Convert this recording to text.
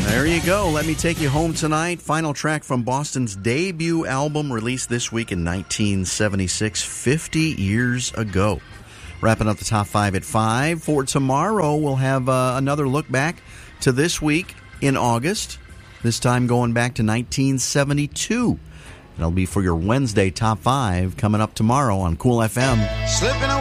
There you go. Let Me Take You Home Tonight. Final track from Boston's debut album released this week in 1976, 50 years ago. Wrapping up the top 5 at 5. For tomorrow, we'll have another look back to this week in August, this time going back to 1972. That'll be for your Wednesday top 5 coming up tomorrow on Cool FM. Slipping